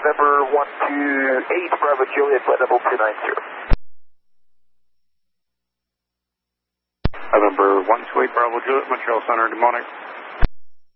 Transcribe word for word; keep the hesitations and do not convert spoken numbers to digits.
November one two eight, Bravo Juliet, flight level two nine zero. November one two eight, Bravo Juliet, Montreal Center, good morning.